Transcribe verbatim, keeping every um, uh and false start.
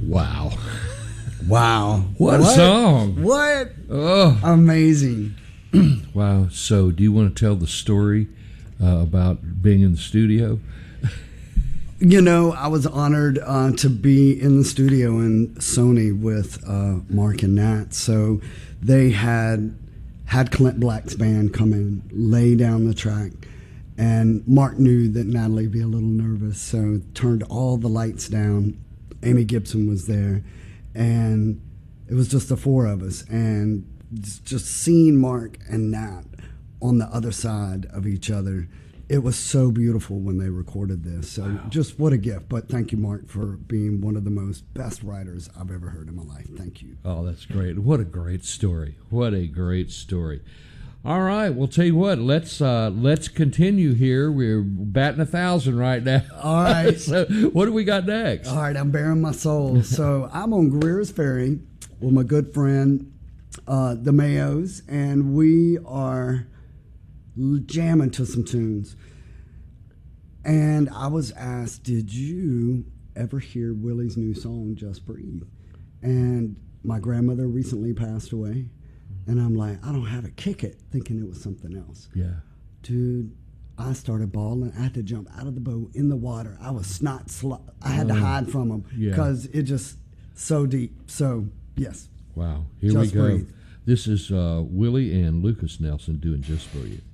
Wow. Wow. What, what a song. What? Oh. Amazing. Wow. So do you want to tell the story uh, about being in the studio? You know, I was honored uh, to be in the studio in Sony with uh, Mark and Nat. So they had had Clint Black's band come in, lay down the track, and Mark knew that Natalie would be a little nervous, so turned all the lights down. Amy Gibson was there, and it was just the four of us. And just seeing Mark and Nat on the other side of each other, it was so beautiful when they recorded this. So wow. Just what a gift. But thank you, Mark, for being one of the most best writers I've ever heard in my life. Thank you. Oh, that's great. What a great story. What a great story. All right. Well, tell you what, let's uh, let's continue here. We're batting a thousand right now. All right. So what do we got next? All right. I'm bearing my soul. So I'm on Greer's Ferry with my good friend, uh, the Mayos, and we are jamming to some tunes. And I was asked, did you ever hear Willie's new song, Just Breathe? And my grandmother recently passed away. And I'm like, I don't have it. Kick it, thinking it was something else. Yeah. Dude, I started bawling. I had to jump out of the boat in the water. I was snot sl- I had to hide from them because yeah. it just so deep. So, yes. Wow. Here Just we go. Breathe. This is uh, Willie and Lucas Nelson doing Just Breathe.